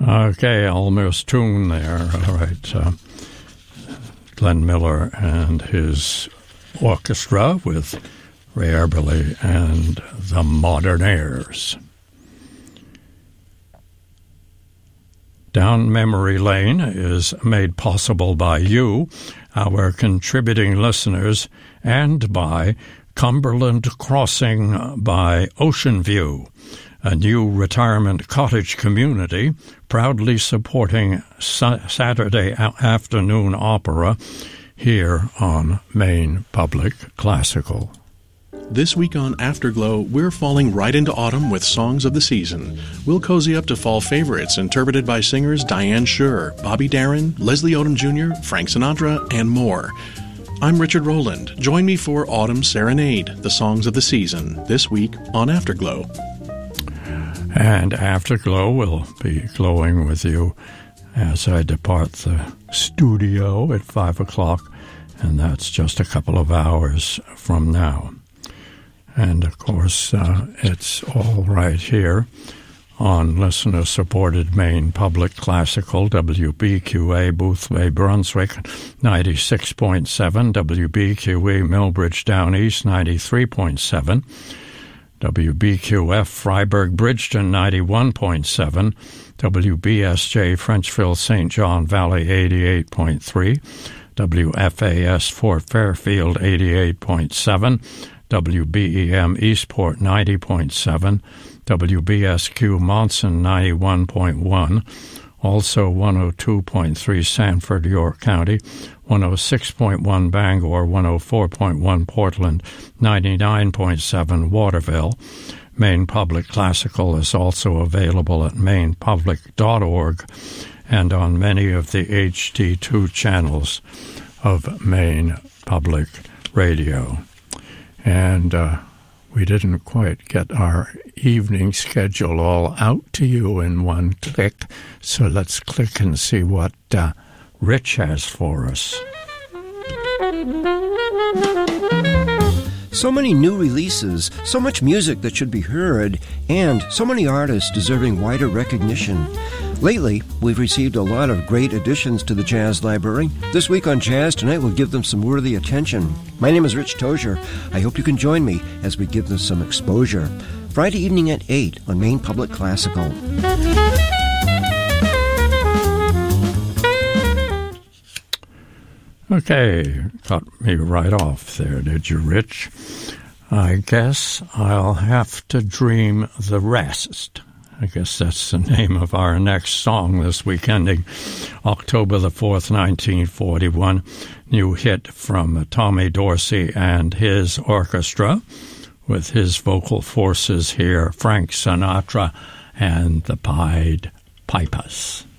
Okay, Elmer's tune there. All right. Glenn Miller and his orchestra with Ray Eberle and the Modernaires. Down Memory Lane is made possible by you, our contributing listeners, and by Cumberland Crossing by Ocean View, a new retirement cottage community proudly supporting Saturday afternoon opera here on Maine Public Classical. This week on Afterglow, we're falling right into autumn with songs of the season. We'll cozy up to fall favorites interpreted by singers Diane Shure, Bobby Darin, Leslie Odom Jr., Frank Sinatra, and more. I'm Richard Rowland. Join me for Autumn Serenade, the songs of the season, this week on Afterglow. And Afterglow will be glowing with you as I depart the studio at 5 o'clock, and that's just a couple of hours from now. And, of course, it's all right here on listener-supported Maine Public Classical, WBQA, Boothbay, Brunswick, 96.7, WBQE, Millbridge Down East, 93.7, WBQF, Freiburg, Bridgeton, 91.7, WBSJ, Frenchville, St. John Valley, 88.3, WFAS, Fort Fairfield, 88.7, WBEM Eastport 90.7, WBSQ Monson 91.1, also 102.3 Sanford, York County, 106.1 Bangor, 104.1 Portland, 99.7 Waterville. Maine Public Classical is also available at mainepublic.org and on many of the HD2 channels of Maine Public Radio. And we didn't quite get our evening schedule all out to you in one click, so let's click and see what Rich has for us. So many new releases, so much music that should be heard, and so many artists deserving wider recognition. Lately, we've received a lot of great additions to the Jazz Library. This week on Jazz Tonight, we'll give them some worthy attention. My name is Rich Tozier. I hope you can join me as we give them some exposure. Friday evening at 8 on Maine Public Classical. Okay, cut me right off there, did you, Rich? I guess I'll have to dream the rest. I guess that's the name of our next song this week, ending October the 4th, 1941. New hit from Tommy Dorsey and his orchestra, with his vocal forces here, Frank Sinatra and the Pied Pipers.